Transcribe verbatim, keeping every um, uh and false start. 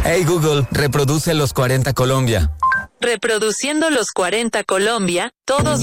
Hey Google, reproduce los cuarenta Colombia. Reproduciendo los cuarenta Colombia, todos